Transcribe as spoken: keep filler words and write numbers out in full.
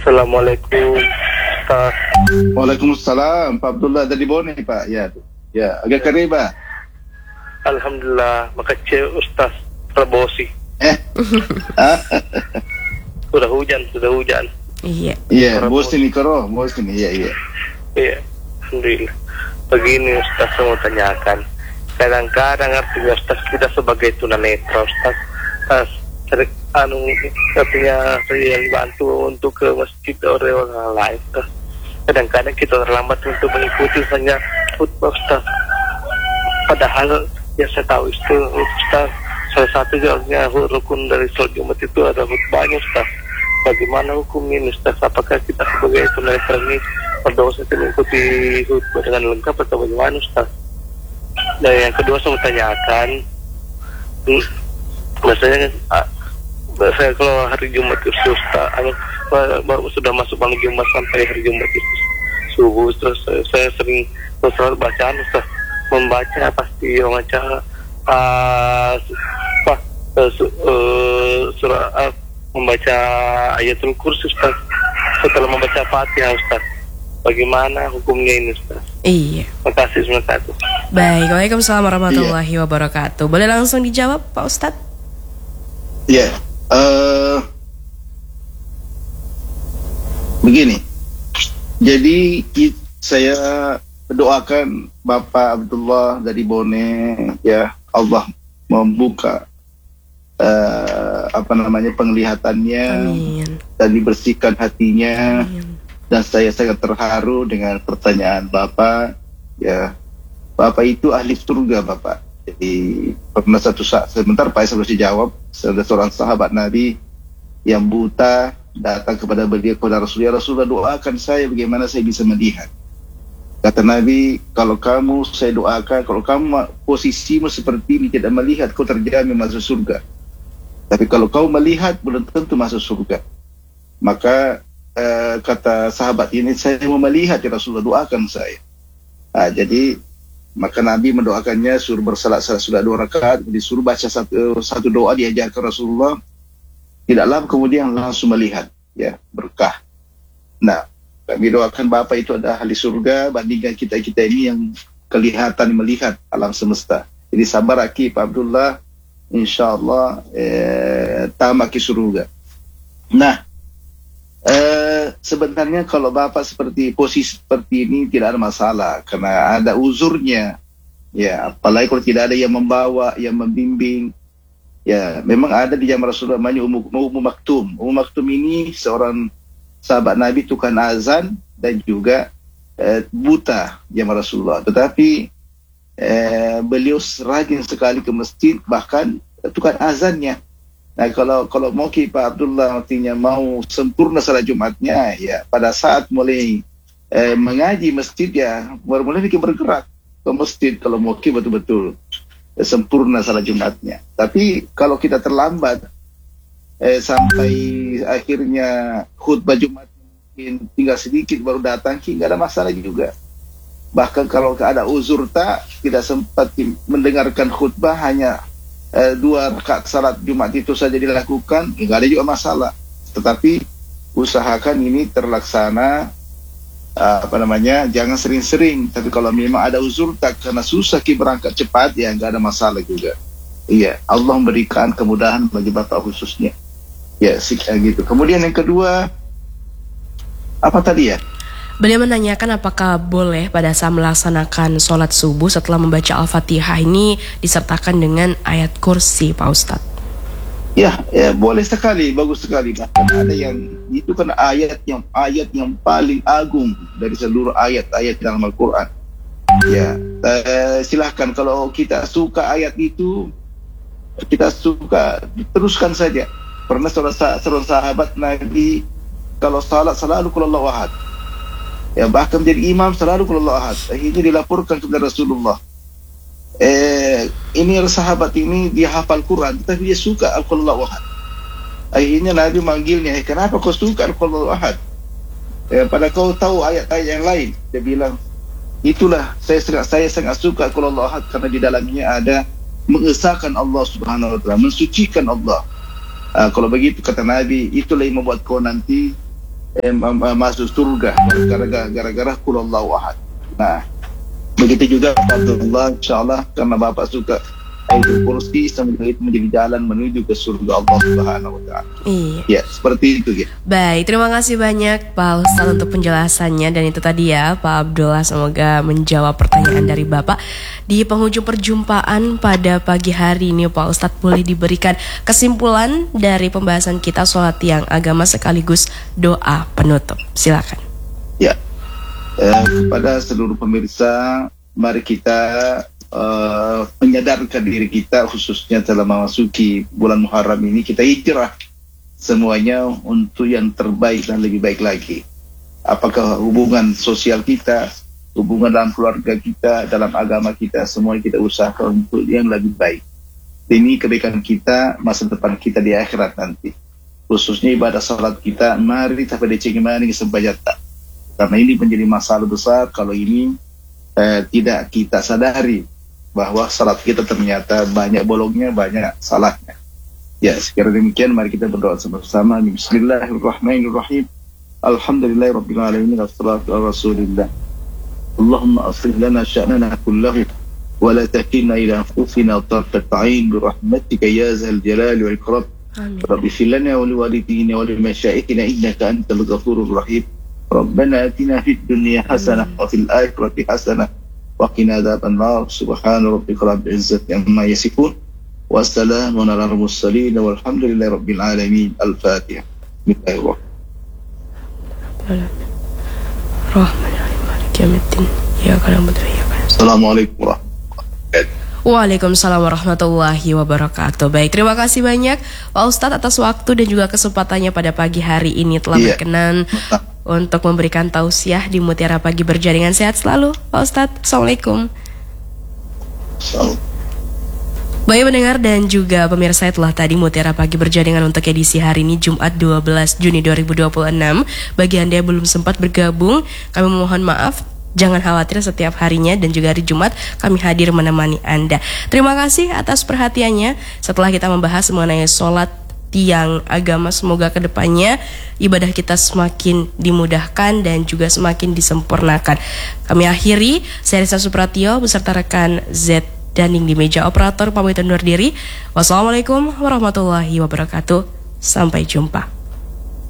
Assalamualaikum Ustaz. Waalaikumsalam, Pak Abdullah dari Bone, Pak. Ya, ya, agak kering, Pak. Alhamdulillah, makasih Ustaz Prabosi. Eh, Sudah hujan, sudah hujan. Iya. iya, bos ini kero, bos ini, iya, iya. Iya, Alhamdulillah. Begini Ustaz, saya mau tanyakan. Kadang-kadang artinya Ustaz kita sebagai tunanetra Ustaz, Ustaz sering anu artinya saya dibantu untuk ke masjid orang lain Ustaz. Kadang-kadang kita terlambat untuk mengikuti hanya khutbah Ustaz. Padahal yang saya tahu itu Ustaz, salah satu jalannya rukun dari sholat Jumat itu ada khutbahnya Ustaz. Bagaimana hukum ini Ustaz? Apakah kita sebagai tunanetra ini berdosa mengikuti khutbah dengan lengkap atau bagaimana Ustaz? Dan yang kedua saya mau tanyakan, hmm, biasanya ah, saya kalau hari Jumat itu Ustaz, anu, baru sudah masuk malam Jumat sampai hari Jumat itu subuh, terus saya, saya sering terus bacaan Ustaz, membaca pasti membaca uh, apa uh, su, uh, surah uh, membaca ayatul kursi Ustaz setelah membaca Fatihah Ustaz. Bagaimana hukumnya ini Ustaz? Iya. Terima kasih, terima kasih. Baik, waalaikumsalam warahmatullahi iya. wabarakatuh. Boleh langsung dijawab Pak Ustadz? Iya. Uh, begini. Jadi saya doakan Bapak Abdullah dari Bone, ya Allah membuka uh, apa namanya penglihatannya. Amin. Dan dibersihkan hatinya. Amin. Dan saya sangat terharu dengan pertanyaan Bapak. Ya, Bapak itu ahli surga, Bapak. Jadi pernah satu saat sebentar Pak saya harus dijawab. Ada seorang sahabat Nabi yang buta datang kepada beliau, kepada Rasulullah, Rasulullah doakan saya bagaimana saya bisa melihat. Kata Nabi, kalau kamu saya doakan, kalau kamu posisimu seperti ini tidak melihat, kau terjamin masuk surga. Tapi kalau kau melihat, belum tentu masuk surga. Maka Uh, kata sahabat ini, saya mau melihat ya Rasulullah, doakan saya. Nah, jadi maka Nabi mendoakannya suruh bersalat sudah dua rakaat, disuruh baca satu, satu doa diajarkan Rasulullah. Tidak lama kemudian langsung melihat, ya berkah. Nah, kami doakan Bapak itu ada ahli surga bandingkan kita kita ini yang kelihatan melihat alam semesta. Jadi sabar aki Pak Abdullah, insya Allah eh, tamaki surga. Nah. Uh, sebenarnya kalau Bapak seperti posisi seperti ini tidak ada masalah karena ada uzurnya, ya apalagi kalau tidak ada yang membawa, yang membimbing, ya memang ada di zaman Rasulullah namanya Ummu Ummu Maktum. Ummu Maktum ini seorang sahabat Nabi, tukang azan dan juga uh, buta zaman Rasulullah, tetapi uh, beliau rajin sekali ke masjid, bahkan uh, tukang azannya. Nah, kalau kalau mau Pak Abdullah artinya mau sempurna salat Jumatnya, ya pada saat mulai eh, mengaji masjid, ya mulai kita bergerak ke masjid kalau mau betul-betul eh, sempurna salat Jumatnya. Tapi kalau kita terlambat eh, sampai akhirnya khutbah Jumat mungkin tinggal sedikit baru datang, nggak ada masalah juga. Bahkan kalau ada uzur tak tidak sempat mendengarkan khutbah, hanya Uh, dua rakaat salat Jumat itu saja dilakukan, nggak ada juga masalah. Tetapi usahakan ini terlaksana uh, apa namanya, jangan sering-sering. Tapi kalau memang ada uzur tak karena susah ki berangkat cepat, ya nggak ada masalah juga. Iya, Allah memberikan kemudahan bagi Bapak khususnya. Ya, siksa gitu. Kemudian yang kedua, apa tadi ya? Beliau menanyakan apakah boleh pada saat melaksanakan sholat subuh setelah membaca Al-Fatihah ini disertakan dengan ayat kursi, Pak Ustadz? Ya, ya boleh sekali, bagus sekali. Bahkan ada yang itu kan ayat yang ayat yang paling agung dari seluruh ayat-ayat dalam Al-Quran. Ya, eh, silahkan kalau kita suka ayat itu, kita suka teruskan saja. Pernah seorang, seorang sahabat Nabi kalau salat selalu qul Allahu ahad. Ya, bahkan menjadi imam selalu qul Allahu ahad. Akhirnya dilaporkan kepada Rasulullah. Eh, ini sahabat ini dia hafal Quran, tapi dia suka Al-Qul Allahu ahad. Akhirnya Nabi manggilnya, eh, kenapa kau suka Al-Qul Allahu ahad? Eh, pada kau tahu ayat-ayat yang lain. Dia bilang, itulah saya sangat saya sangat suka Al-Qul Allahu ahad karena di dalamnya ada mengesahkan Allah Subhanahu wa taala, mensucikan Allah. Uh, kalau begitu kata Nabi, itulah yang membuat kau nanti eh, masuk surga gara-gara gara-gara Qulullahu ahad. Nah, begitu juga Pak Abdullah, insyaallah karena Bapak suka Ayatul Kursi, semoga itu menjadi jalan menuju ke surga Allah Subhanahu wa taala. Iya. Ya, seperti itu ya. Baik, terima kasih banyak Pak Ustadz untuk penjelasannya. Dan itu tadi ya Pak Abdullah, semoga menjawab pertanyaan dari Bapak. Di penghujung perjumpaan pada pagi hari ini Pak Ustadz, boleh diberikan kesimpulan dari pembahasan kita soal tiang agama sekaligus doa penutup. Silakan. Ya, eh, kepada seluruh pemirsa, mari kita Uh, menyadarkan diri kita, khususnya dalam memasuki bulan Muharram ini, kita hijrah semuanya untuk yang terbaik dan lebih baik lagi. Apakah hubungan sosial kita, hubungan dalam keluarga kita, dalam agama kita, semua kita usahakan untuk yang lebih baik. Ini kebaikan kita, masa depan kita di akhirat nanti. Khususnya ibadah salat kita, mari tapi dicengimani sembajata. Karena ini menjadi masalah besar kalau ini eh, tidak kita sadari bahwa salat kita ternyata banyak bolongnya, banyak salahnya. Ya, sekiranya demikian mari kita berdoa bersama. Bismillahirrahmanirrahim. Alhamdulillahirabbil alamin, wassalatu ala rasulillah. Allahumma aslih lana sya'nana kullahu wa la takilna ila anfusina tarfat 'ain bi rahmatika ya zal jalali wal ikram. Amin. Rabbi fil lana wa liwalidina wa lil masyayikhina innaka antal ghafurur rahim. Rabbana atina fid dunya hasanah wa fil akhirati hasanah وقنا عذاب النار سبحان ربك رب العزة عما يصفون والسلام على المرسلين والحمد لله رب العالمين. الفاتحة. بسم الله الرحمن الرحيم مالك يوم الدين إياك نعبد وإياك نستعين. السلام عليكم ورحمة الله. Waalaikumsalam warahmatullahi wabarakatuh. Baik, terima kasih banyak Pak Ustadz atas waktu dan juga kesempatannya pada pagi hari ini, telah yeah. berkenan untuk memberikan tausiah di Mutiara Pagi Berjaringan. Sehat selalu Pak Ustadz. Assalamualaikum. Salam. Baik pendengar dan juga pemirsa, telah tadi Mutiara Pagi Berjaringan untuk edisi hari ini Jumat dua belas Juni dua ribu dua puluh enam. Bagi Anda yang belum sempat bergabung, kami mohon maaf. Jangan khawatir, setiap harinya dan juga hari Jumat kami hadir menemani Anda. Terima kasih atas perhatiannya. Setelah kita membahas mengenai sholat tiang agama, semoga kedepannya ibadah kita semakin dimudahkan dan juga semakin disempurnakan. Kami akhiri, saya Risa Supratio beserta rekan Z Daning di meja operator pamit undur diri. Wassalamualaikum warahmatullahi wabarakatuh. Sampai jumpa.